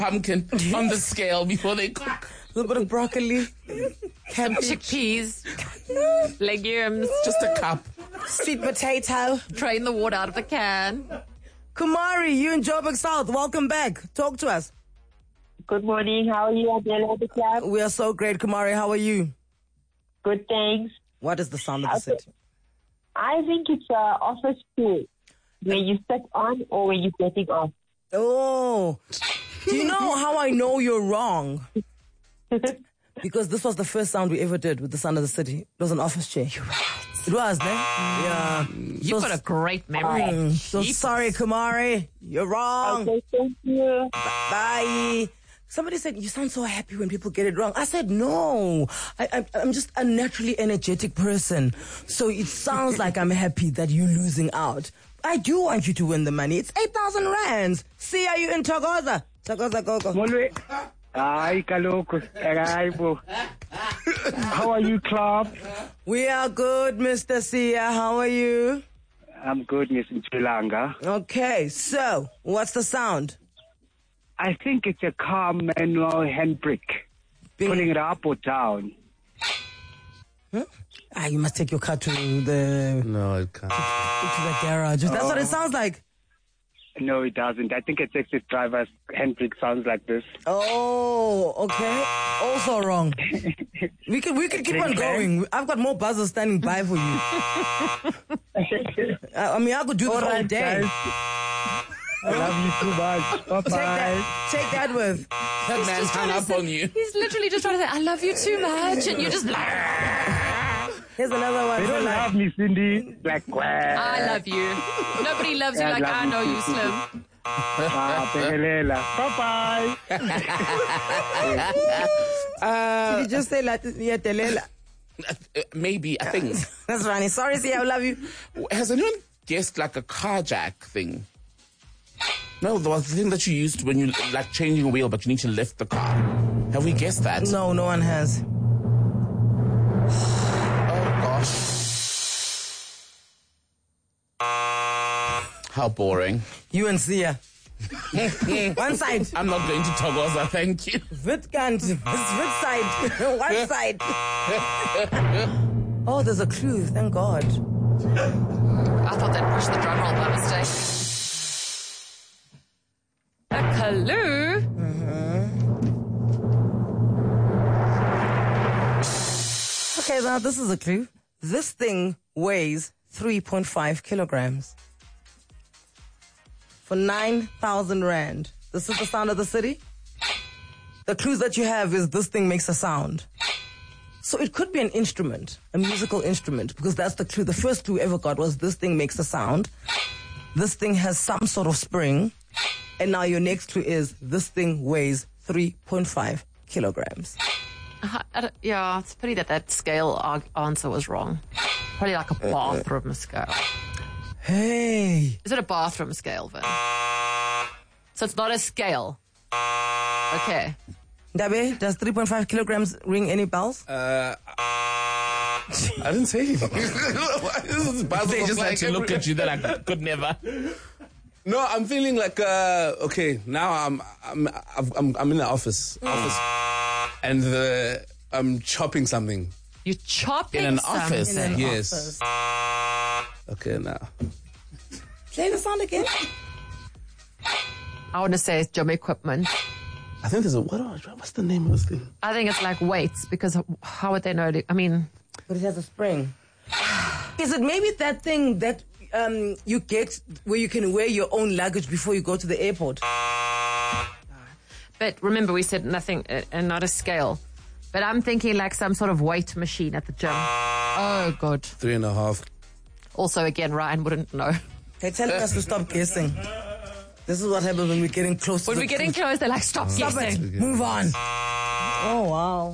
pumpkin on the scale before they cook. A little bit of broccoli, cabbage, Chickpeas, legumes, Just a cup. sweet potato. drain the water out of the can. Kumari, you in Joburg South, welcome back. Talk to us. Good morning. How are you, Adela, the club? We are so great, Kumari. How are you? Good, thanks. What is the sound of the city? I think it's an office stool where you sit on or where you're getting off. Oh, do you know how I know you're wrong? Because this was the first sound we ever did with the sound of the city. It was an office chair. You're right. It was, ne? Yeah. You've got a great memory. So sorry, Kumari. You're wrong. Okay, thank you. Bye. Somebody said, you sound so happy when people get it wrong. I said, no. I'm just a naturally energetic person. So it sounds like I'm happy that you're losing out. I do want you to win the money. It's 8,000 rands. See, are you in Togoza? Togoza, go. Hi, Kaloku. How are you, club? We are good, Mr. Sia. How are you? I'm good, Miss Chilanga. Okay, so what's the sound? I think it's a car manual handbrake. Pulling it up or down. Huh? You must take your car to the No, it can't. to the garage. That's what it sounds like. No, it doesn't. I think a taxi driver's handbrake sounds like this. Oh, okay. Also wrong. We could keep on going. I've got more buzzers standing by for you. I mean, I could do this all day. Guys. I love you too much. Bye-bye. Take that with. That man hung up on you. He's literally just trying to say, I love you too much. And you're just like, Here's another one. They don't love me, Cindy. Like, I love you. Nobody loves you I like love I you know too. you, Slim. Bye-bye. Did you just say Telela? Maybe, I think. That's funny. Sorry, see, I love you. Has anyone guessed like a car jack thing? No, the thing that you used when you like changing a wheel, but you need to lift the car. Have we guessed that? No, no one has. Oh gosh. How boring. You and Sia. One side. I'm not going to Togoza, thank you. Vitkant. It's Vit side. One side. Oh, there's a clue. Thank God. I thought they'd pushed the drum roll by mistake. A clue? Okay, now this is a clue. This thing weighs 3.5 kilograms. For 9,000 rand. This is the sound of the city. The clues that you have is this thing makes a sound. So it could be an instrument, a musical instrument, because that's the clue. The first clue we ever got was this thing makes a sound. This thing has some sort of spring. And now your next clue is this thing weighs 3.5 kilograms. Yeah, it's a pity that scale answer was wrong. Probably like a bathroom scale. Hey. Is it a bathroom scale, Vin? So it's not a scale. Okay. Dabe, does 3.5 kilograms ring any bells? I didn't say anything. They just had to look at you. They're like, could never. No, I'm feeling like okay. Now I'm in the office, and I'm chopping something. You're chopping In an something. office? In an Yes. office. Okay, now. Play the sound again. I want to say it's gym equipment. I think there's a what's the name of this thing? I think it's like weights because how would they know? I mean, But it has a spring. Is it maybe that thing that you get where you can wear your own luggage before you go to the airport? but remember we said nothing and not a scale. But I'm thinking like some sort of weight machine at the gym. Oh, God. 3.5. Also, again, Ryan wouldn't know. They're telling us to stop guessing. This is what happens when we're getting close to When the we're getting truth. close, they're like, stop Stop guessing. it. Move on. Oh, wow.